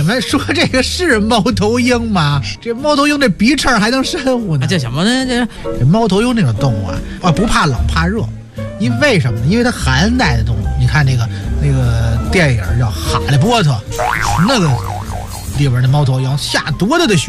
你们说这个是猫头鹰吗？这猫头鹰这鼻翅还能深乎呢？ 这什么呢？ 这猫头鹰这种动物啊，不怕冷怕热，为什么呢？因为它寒带的动物。你看那个电影叫《哈利波特》，那个里边的猫头鹰下多大的雪。